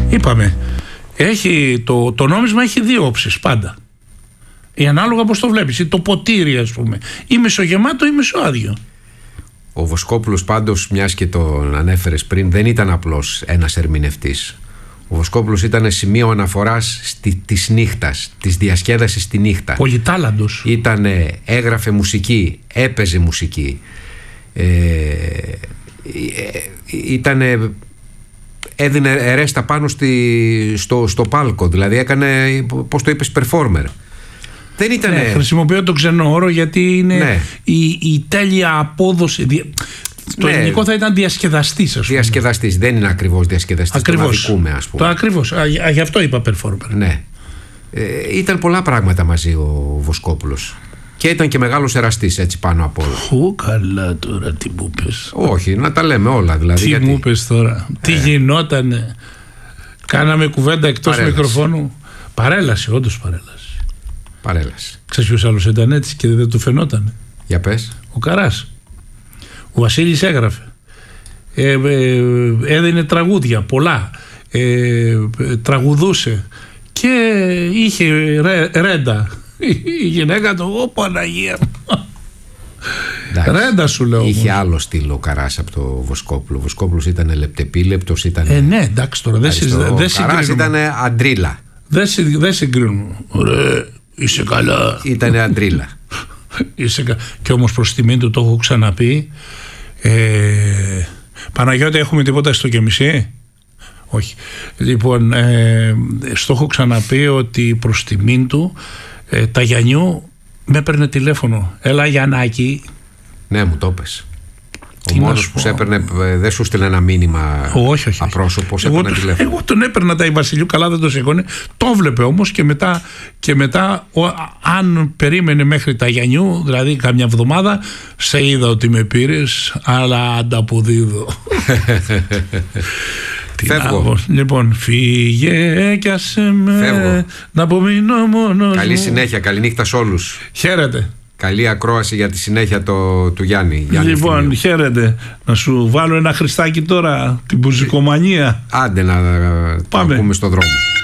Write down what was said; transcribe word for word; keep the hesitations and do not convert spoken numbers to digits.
Είπαμε, έχει, το, το νόμισμα έχει δύο όψεις πάντα. Ή ανάλογα πώς το βλέπεις. Το ποτήρι, ας πούμε, ή μισογεμάτο ή μισοάδιο. Ο Βοσκόπουλος πάντως, μιας και τον ανέφερες πριν, δεν ήταν απλώς ένας ερμηνευτής. Ο Βοσκόπουλος ήταν σημείο αναφοράς στη, της νύχτας, της διασκέδασης στη νύχτα. Πολυτάλαντος. Ήτανε, έγραφε μουσική, έπαιζε μουσική. Ε, ήτανε, έδινε ερέστα πάνω στη, στο, στο πάλκο, δηλαδή έκανε, πώς το είπες, performer. Δεν ήτανε... Ναι, χρησιμοποιώ τον ξενό όρο γιατί είναι ναι. η, η τέλεια απόδοση. Το ναι. ελληνικό θα ήταν διασκεδαστής, ας πούμε. Διασκεδαστής, δεν είναι ακριβώς διασκεδαστής. Ακριβώς. Τον αδικούμε, ας πούμε. Το ακριβώς, α, α, γι' αυτό είπα performer. Ναι. Ε, ήταν πολλά πράγματα μαζί ο Βοσκόπουλος. Και ήταν και μεγάλος εραστής, έτσι, πάνω από όλα. Ου, καλά τώρα, τι μου πες. Όχι, να τα λέμε όλα, δηλαδή. Τι γιατί... μου πες τώρα, ε. τι γινότανε. Κάναμε κουβέντα εκτός παρέλαση. μικροφώνου. Παρέλαση, όντως παρέλαση. Παρέλαση. Ξέρεις ποιος άλλος ήταν έτσι και δεν του φαινότανε? Για πες. Ο Καράς. Ο Βασίλης έγραφε. Ε, ε, έδινε τραγούδια, πολλά. Ε, τραγουδούσε. Και είχε ρε, ρέντα. Η γυναίκα του, ω Παναγία. Ρέντα σου λέω. Είχε όμως άλλο στυλ ο Καράς από το Βοσκόπουλο. Ο Βοσκόπουλος ήταν λεπτεπίλεπτος. Ήταν... Ε, ναι, εντάξει τώρα. Δεν συγκρίνουμε. Ο Καράς ήταν αντρίλα. Δεν συγκρίνουμε. Ωραία, είσαι καλά. Ήτανε αντρίλα. Είσαι κα... Και όμως προς τιμή του, το έχω ξαναπεί, ε... Παναγιώτη, έχουμε τίποτα στο και μισή? Όχι. Λοιπόν, ε... στο έχω ξαναπεί ότι προς τιμή του, ε... τα Γιαννιού με έπαιρνε τηλέφωνο. Έλα Γιαννάκη. Ναι, μου το πες. Ο μόνος που σε έπαιρνε, δεν σου στείλε ένα μήνυμα όχι, όχι, απρόσωπο, σε εγώ, έπαιρνε τηλέφωνο. Εγώ τον έπαιρνα τα η Βασιλείου, καλά δεν το σηκώνε. Το βλέπε όμως και μετά, και μετά ο, αν περίμενε μέχρι τα Γιαννιού, δηλαδή καμιά εβδομάδα, σε είδα ότι με πήρες, αλλά ανταποδίδω. Φεύγω. Λοιπόν, φύγε κι άσε με. Φεύγω. Να απομείνω μόνος. Καλή μου. συνέχεια, καλή νύχτα σε όλους. Χαίρετε. Καλή ακρόαση για τη συνέχεια το, του Γιάννη. Γιάννη λοιπόν, Ευθυμίου. χαίρετε. Να σου βάλω ένα Χριστάκι τώρα, την μπουζικομανία. Άντε να, να, να πούμε στον δρόμο.